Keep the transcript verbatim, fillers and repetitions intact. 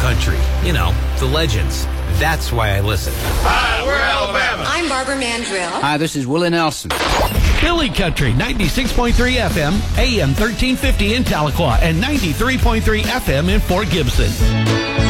country. You know, the legends. That's why I listen. Hi, we're Alabama. I'm Barbara Mandrill. Hi, this is Willie Nelson. Philly Country, ninety-six point three F M, A M thirteen fifty in Tahlequah, and ninety-three point three F M in Fort Gibson.